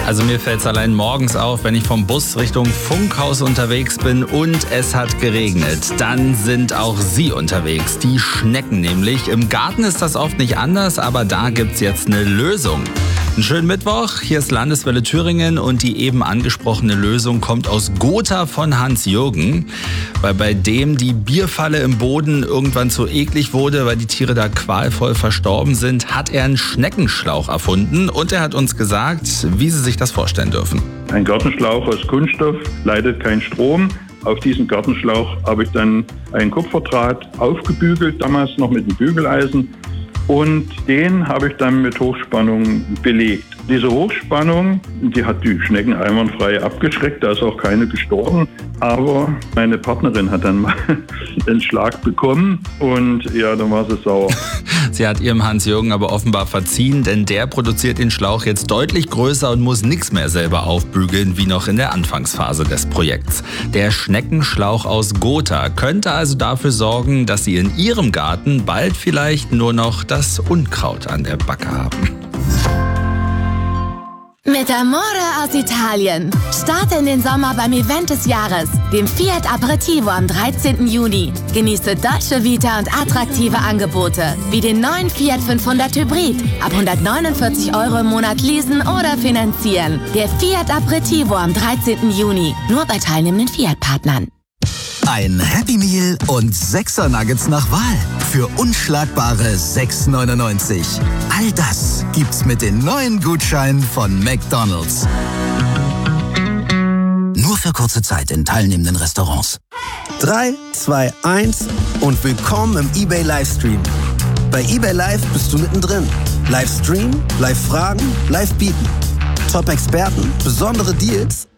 Also mir fällt es allein morgens auf, wenn ich vom Bus Richtung Funkhaus unterwegs bin und es hat geregnet. Dann sind auch sie unterwegs, die Schnecken nämlich. Im Garten ist das oft nicht anders, aber da gibt's jetzt eine Lösung. Einen schönen Mittwoch, hier ist Landeswelle Thüringen und die eben angesprochene Lösung kommt aus Gotha von Hans-Jürgen, weil bei dem die Bierfalle im Boden irgendwann zu eklig wurde, weil die Tiere da qualvoll verstorben sind, hat er einen Schneckenschlauch erfunden und er hat uns gesagt, wie Sie sich das vorstellen dürfen. Ein Gartenschlauch aus Kunststoff leitet keinen Strom. Auf diesen Gartenschlauch habe ich dann einen Kupferdraht aufgebügelt, damals noch mit einem Bügeleisen. Und den habe ich dann mit Hochspannung belegt. Diese Hochspannung, die hat die Schnecken einwandfrei abgeschreckt, da ist auch keine gestorben. Aber meine Partnerin hat dann mal einen Schlag bekommen und ja, dann war sie sauer. Sie hat ihrem Hans-Jürgen aber offenbar verziehen, denn der produziert den Schlauch jetzt deutlich größer und muss nichts mehr selber aufbügeln, wie noch in der Anfangsphase des Projekts. Der Schneckenschlauch aus Gotha könnte also dafür sorgen, dass Sie in Ihrem Garten bald vielleicht nur noch das Unkraut an der Backe haben. Mit Amore aus Italien. Starte in den Sommer beim Event des Jahres, dem Fiat Aperitivo am 13. Juni. Genieße Dolce Vita und attraktive Angebote, wie den neuen Fiat 500 Hybrid. Ab 149 € im Monat leasen oder finanzieren. Der Fiat Aperitivo am 13. Juni. Nur bei teilnehmenden Fiat-Partnern. Ein Happy Meal und 6er Nuggets nach Wahl für unschlagbare 6,99. All das gibt's mit den neuen Gutscheinen von McDonald's. Nur für kurze Zeit in teilnehmenden Restaurants. 3, 2, 1 und willkommen im eBay Livestream. Bei eBay Live bist du mittendrin. Live streamen, live fragen, live bieten. Top-Experten, besondere Deals